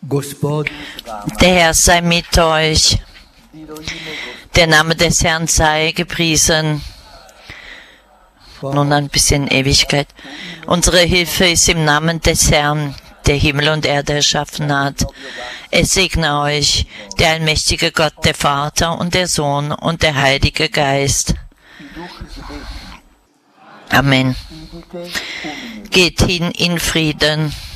Gospod, Der Herr sei mit euch. Der Name des Herrn sei gepriesen. Nun ein bisschen Ewigkeit. Unsere Hilfe ist im Namen des Herrn, der Himmel und Erde erschaffen hat. Es segne euch, der allmächtige Gott, der Vater und der Sohn und der Heilige Geist. Amen. Geht hin in Frieden.